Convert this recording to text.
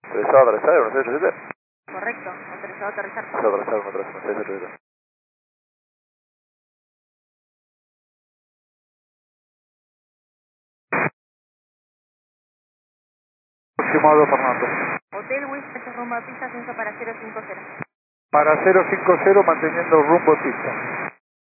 Autorizado a aterrizar, 1687. Correcto, autorizado a aterrizar. Autorizado a aterrizar, 1687. Aproximado Fernando. Hotel Whisper rumbo a pista, ascenso para 050. Para 050 manteniendo rumbo en pista.